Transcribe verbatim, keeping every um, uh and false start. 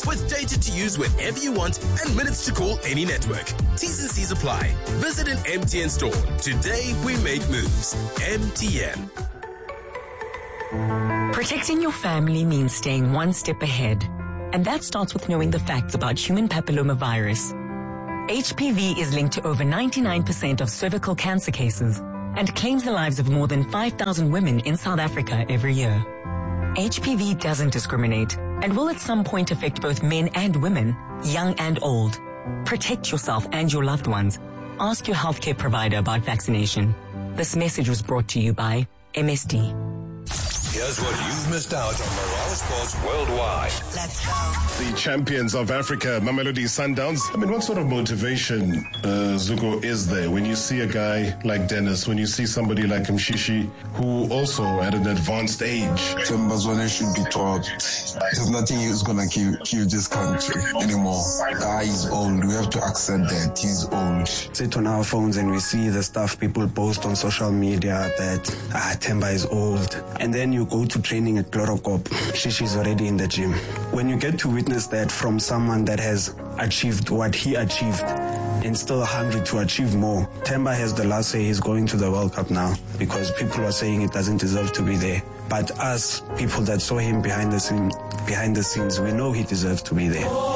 gigabytes with data to use whenever you want and minutes to call any network. T's and C's apply. Visit an M T N store. Today we make moves. M T N. Protecting your family means staying one step ahead. And that starts with knowing the facts about human papillomavirus. H P V is linked to over ninety-nine percent of cervical cancer cases and claims the lives of more than five thousand women in South Africa every year. H P V doesn't discriminate and will at some point affect both men and women, young and old. Protect yourself and your loved ones. Ask your healthcare provider about vaccination. This message was brought to you by M S D. Here's what you've missed out on Morale Sports Worldwide. Let's go. The champions of Africa, Mamelodi Sundowns. I mean, what sort of motivation, uh, Zuko, is there when you see a guy like Dennis, when you see somebody like Mshishi, who also at an advanced age? Tembazwane should be taught there's nothing he's going to kill, kill this country anymore. Guy is old. We have to accept that he's old. Sit on our phones and we see the stuff people post on social media that, ah, Temba is old. And then you go to training at Chlorocop. Shishi's already in the gym. When you get to witness that from someone that has achieved what he achieved and still hungry to achieve more, Temba has the last say. He's going to the World Cup now because people are saying it doesn't deserve to be there. But us, people that saw him behind the scene, behind the scenes, we know he deserves to be there.